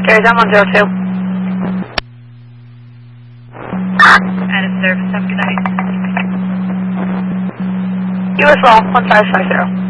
Series, I'm on 02. Out of service, have a good night. US Law, 1550.